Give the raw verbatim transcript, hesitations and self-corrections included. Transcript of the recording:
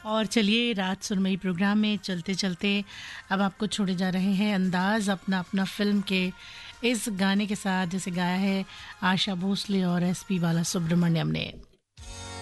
और चलिए रात सुनमई प्रोग्राम में चलते चलते अब आपको छोड़े जा रहे हैं अंदाज अपना अपना फिल्म के इस गाने के साथ जिसे गाया है आशा भोसले और एस पी बाला सुब्रमण्यम ने।